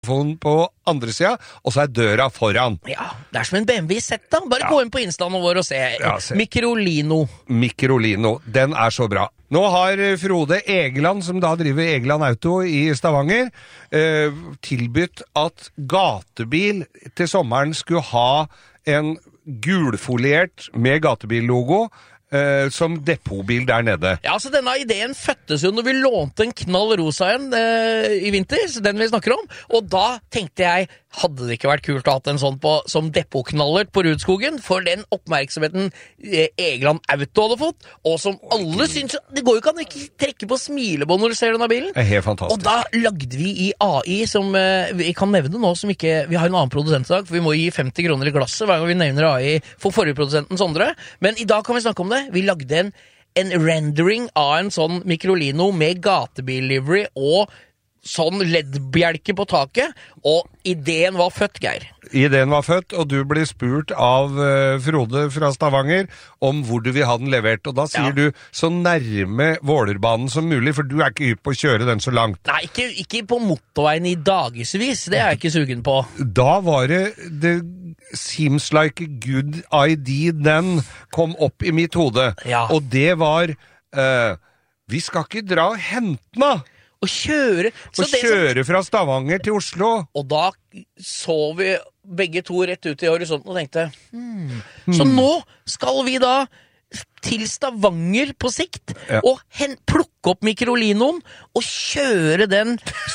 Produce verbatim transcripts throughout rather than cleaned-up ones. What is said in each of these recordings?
på andre siden, og så er døra foran. Ja, det er som en B M W sett da. Bare ja. Gå inn på Instaen vår og se. Ja, se. Microlino. Microlino, den er så bra. Nå har Frode Egeland, som da driver Egeland Auto i Stavanger, eh, tilbytt at gatebil til sommeren skulle ha en gulfoliert med gatebillogo, Uh, som depotbil der nede. Ja, så denne ideen føttes jo når vi lånte en knall rosa en uh, i vinter, den vi snakker om, og da tenkte jeg, hadde det ikke vært kult å ha en sånn på, som depotknallert på Rudskogen, for den oppmerksomheten uh, Egeland Auto hadde fått, og som alle synes, det går jo ikke an å ikke trekke på smilebånd når du ser denne bilen. Det er helt fantastisk. Og da lagde vi i A I, som uh, vi kan nevne nå, som ikke, vi har en annen produsent i dag, for vi må gi femti kroner i glasset hver gang vi nevner A I for forrige produsenten Sondre, men i dag kan vi snakke om det. Vi lagde en, en rendering av en sånn Microlino med gatebil-livery og sånn L E D-bjelke på taket, og ideen var født, Geir. Ideen var født, og du ble spurt av uh, Frode fra Stavanger om hvor du vil ha den levert, og da sier ja. Du så nærme Vålerbanen som mulig, for du er ikke hypp på å kjøre den så langt. Nei, ikke, ikke på motorveien i dagesvis, det er jeg ikke sugen på. Da var det, det seems like a good idea, den kom opp i mitt hode, ja. Og det var, uh, vi skal ikke dra og hente den, og kjøre så og kjøre som... fra Stavanger til Oslo. Og da så vi begge to rett ut i horisonten og tenkte hmm. Hmm. Så nå skal vi da til Stavanger på sikt ja. Og hen, plukke opp Microlinoen og kjøre den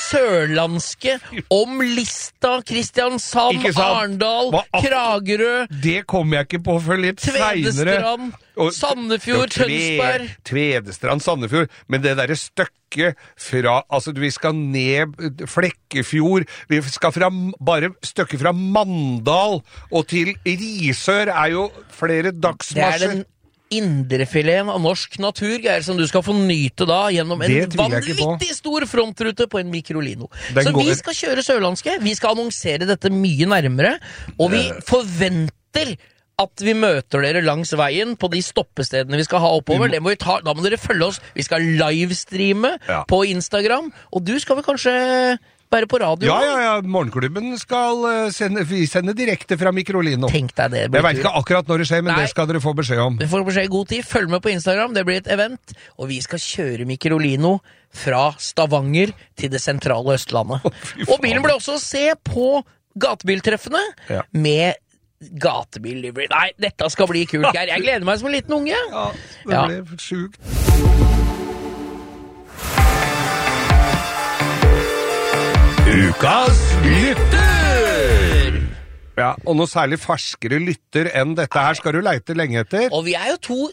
sørlandske om Lista, Kristiansand, Arendal, Kragerø. Det kommer jeg ikke på før litt senere. Tvedestrand, Sandefjord, tve, Tønsberg. Tvedestrand, Sandefjord. Men det der støkket fra, altså vi skal ned Flekkefjord, vi skal fra, bare støkket fra Mandal og til Risør er jo flere dagsmarsjer. Det er den indrefileten av norsk natur, Geir, som du skal få nyte da gjennom en vanvittig stor frontrute på en Microlino. Den så går... vi skal kjøre sørlandske, vi skal annonsere dette mye nærmere, og vi forventer at vi møter dere langs veien på de stoppestedene vi skal ha oppover. Det må vi ta, da må dere følge oss. Vi skal livestreame ja. På Instagram, og du skal vel kanskje bare på radio? Ja, ja, ja. Morgenklubben skal sende, vi sender direkte fra Microlino. Tenk deg det. Jeg vet ikke akkurat når det skjer, men Nei. Det skal dere få beskjed om. Dere får beskjed i god tid. Følg med på Instagram, det blir et event, og vi skal kjøre Microlino fra Stavanger til det sentrale Østlandet. Oh, og bilen ble også å se på gatebiltreffene ja. Med gatebil-livery. Nei, dette skal bli kult, Geir. Jeg gleder meg som en liten unge. Ja, det ja. Ble sjukt. Ukas lytter! Ja, og noe særlig ferskere lytter enn dette her skal du leite lenge etter. Og vi er jo to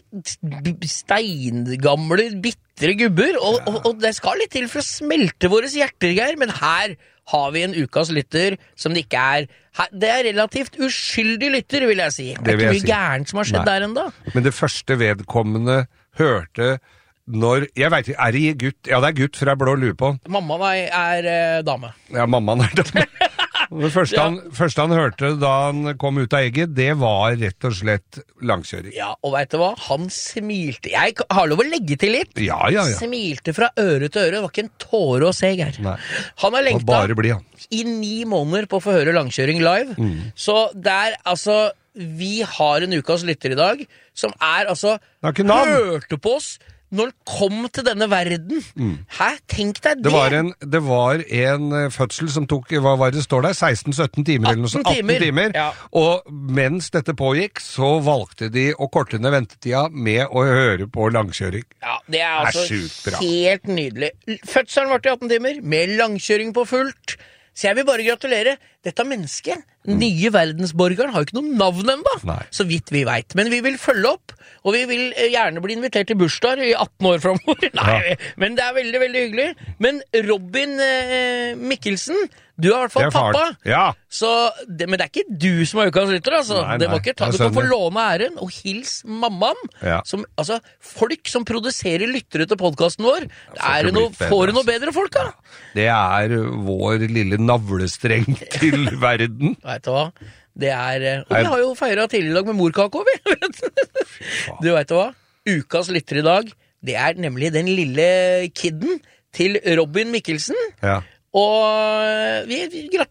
steingamle, bittre gubber, og, ja. og, og det skal litt til for å smelte våre hjerter, Geir, men her har vi en ukas lytter som det ikke er. Det er relativt uskyldig lytter, vil jeg si. Det, det er ikke mye si. Gærent som har skjedd Nei. Der enda. Men det første vedkommende hørte når, jeg vet ikke, er det gutt? Ja, det er gutt fra Blå Lue på. Mammaen er, er eh, dame. Ja, mammaen er dame. Det første, ja. han, første han hørte da han kom ut av egget, det var rett og slett langkjøring. Ja, og vet du hva? Han smilte. Jeg har lov å legge til litt. Ja, ja, ja. Smilte fra øre til øre. Det var ikke en tåre å se, Geir. Nei. Han har lengta bare bli, han. I ni måneder på å få høre langkjøring live. Mm. Så der, altså, vi har en ukas lytter i dag, som er, altså, hørte på oss når han kom til denne verden. Mm. Hæ? Tenk deg det. Det var en, det var en fødsel som tok, hva var det står der? seksten sytten timer eller noe sånt. atten timer. atten timer. Ja. Og mens dette pågikk, så valgte de å korte ned ventetida med å høre på langkjøring. Ja, det er altså det er helt nydelig. Fødselen var til atten timer, med langkjøring på fullt. Så jeg vil bare gratulere. Dette mennesket, mm. nye verdensborgeren, har jo ikke noe navn enda, Nei. Så vidt vi vet. Men vi vil følge opp, og vi vil gjerne bli invitert til bursdag i atten år fremover. Nei, ja. Men det er veldig, veldig hyggelig. Men Robin eh, Mikkelsen, du er i hvert fall pappa. Ja. Så det, men det er ikke du som er ukas lytter, altså. Nei, det må ikke ta. Du kan få låne æren, og hils mammaen. Ja. Som, altså, folk som produserer lyttere til podcasten vår, er det noe, bedre, får du noe bedre folk, da? Ja. Det er vår lille navlestreng til verden. Vet du hva? Det er, og vi har jo feiret tidligere i dag med morkake over. Du vet du hva? Ukas lytter i dag, det er nemlig den lille kidden til Robin Mikkelsen. Ja. Og vi, vi gratulerer.